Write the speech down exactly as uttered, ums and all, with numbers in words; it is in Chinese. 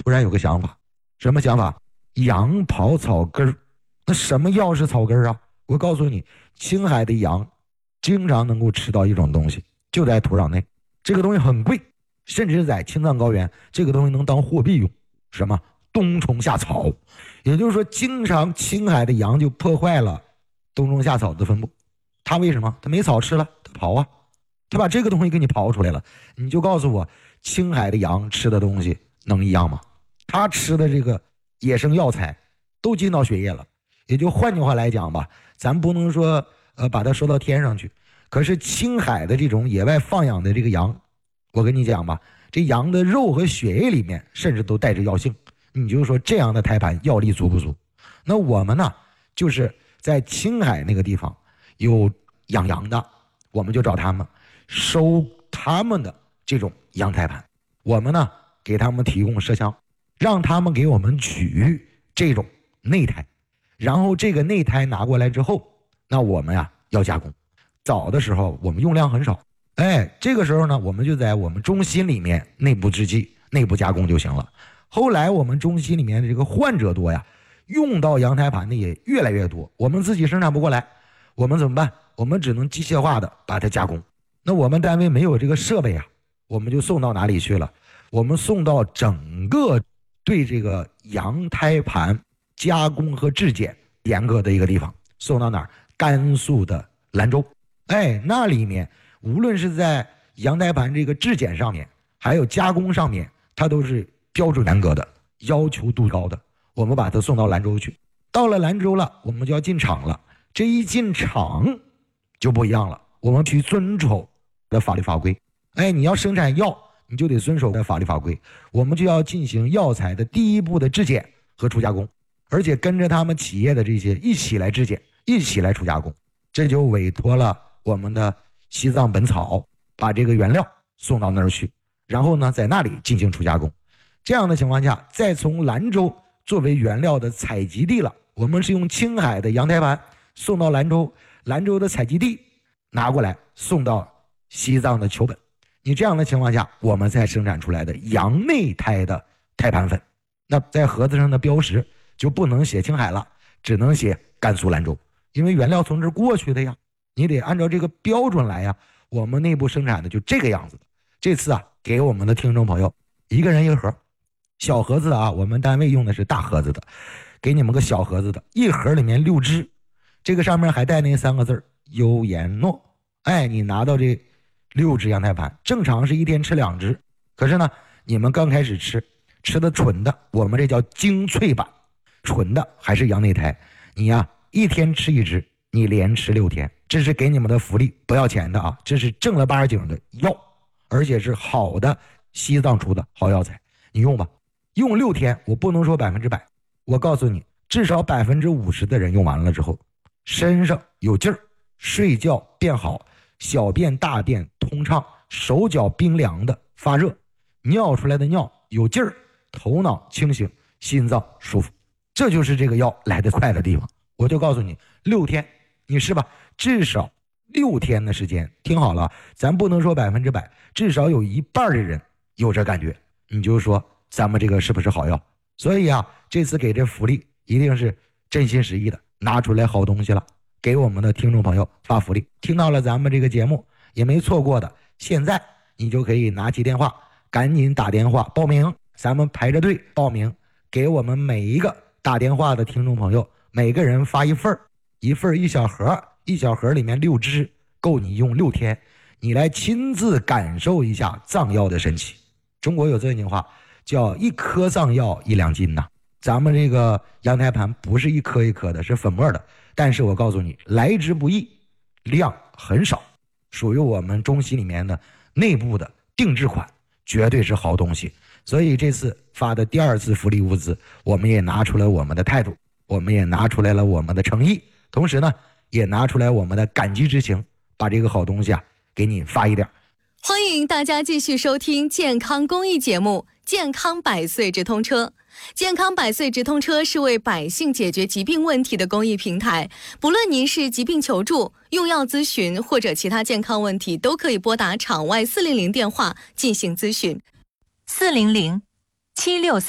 突然有个想法，什么想法？羊跑草根儿。那什么药是草根儿啊？我告诉你，青海的羊经常能够吃到一种东西，就在土壤内，这个东西很贵，甚至在青藏高原，这个东西能当货币用。什么？冬虫夏草。也就是说，经常青海的羊就破坏了冬虫夏草的分布。它为什么？它没草吃了，它刨啊，它把这个东西给你刨出来了。你就告诉我，青海的羊吃的东西能一样吗？它吃的这个野生药材都进到血液了。也就换句话来讲吧，咱不能说呃把它说到天上去，可是青海的这种野外放养的这个羊，我跟你讲吧，这羊的肉和血液里面甚至都带着药性。你就说这样的胎盘药力足不足？那我们呢，就是在青海那个地方有养羊的，我们就找他们收他们的这种羊胎盘，我们呢给他们提供麝香，让他们给我们取这种内胎，然后这个内胎拿过来之后，那我们呀要加工。早的时候我们用量很少，哎，这个时候呢，我们就在我们中心里面内部制剂、内部加工就行了。后来我们中心里面的这个患者多呀，用到羊胎盘的也越来越多，我们自己生产不过来，我们怎么办？我们只能机械化的把它加工。那我们单位没有这个设备啊，我们就送到哪里去了？我们送到整个对这个羊胎盘加工和质检严格的一个地方，送到哪儿？甘肃的兰州。哎，那里面无论是在羊胎盘这个质检上面，还有加工上面，它都是标准严格的，要求度高的。我们把它送到兰州去，到了兰州了，我们就要进厂了。这一进厂就不一样了，我们去遵守的法律法规。哎，你要生产药，你就得遵守的法律法规。我们就要进行药材的第一步的质检和初加工，而且跟着他们企业的这些一起来质检，一起来初加工。这就委托了我们的西藏本草，把这个原料送到那儿去，然后呢，在那里进行初加工。这样的情况下，再从兰州作为原料的采集地了，我们是用青海的羊胎盘送到兰州，兰州的采集地拿过来送到西藏的球本。你这样的情况下，我们才生产出来的羊内胎的胎盘粉。那在盒子上的标识就不能写青海了，只能写甘肃兰州，因为原料从这儿过去的呀，你得按照这个标准来呀。我们内部生产的就这个样子的。这次啊，给我们的听众朋友一个人一个盒，小盒子的啊，我们单位用的是大盒子的，给你们个小盒子的，一盒里面六支，这个上面还带那三个字优颜诺。哎，你拿到这六支羊胎盘，正常是一天吃两支，可是呢，你们刚开始吃吃的纯的，我们这叫精粹版，纯的还是羊内胎，你呀、啊、一天吃一支，你连吃六天，这是给你们的福利，不要钱的啊，这是正儿八经的药，而且是好的西藏出的好药材，你用吧，用六天，我不能说百分之百，我告诉你，至少百分之五十的人用完了之后，身上有劲儿，睡觉变好，小便大便通畅，手脚冰凉的发热，尿出来的尿有劲儿，头脑清醒，心脏舒服，这就是这个药来得快的地方。我就告诉你，六天你试吧，至少六天的时间，听好了，咱不能说百分之百，至少有一半的人有这感觉，你就说咱们这个是不是好药？所以啊，这次给这福利一定是真心实意的，拿出来好东西了，给我们的听众朋友发福利。听到了咱们这个节目也没错过的，现在你就可以拿起电话，赶紧打电话报名，咱们排着队报名，给我们每一个打电话的听众朋友，每个人发一份一份一小盒，一小盒里面六支，够你用六天，你来亲自感受一下藏药的神奇。中国有这句话叫一颗藏药一两金呐，咱们这个羊胎盘不是一颗一颗的，是粉末的，但是我告诉你，来之不易，量很少，属于我们中西里面的内部的定制款，绝对是好东西。所以这次发的第二次福利物资，我们也拿出了我们的态度，我们也拿出来了我们的诚意，同时呢也拿出来我们的感激之情，把这个好东西啊给你发一点。 欢迎大家继续收听健康公益节目健康百岁直通车。健康百岁直通车是为百姓解决疾病问题的公益平台，不论您是疾病求助、用药咨询或者其他健康问题，都可以拨打场外四零零电话进行咨询。 四零零七六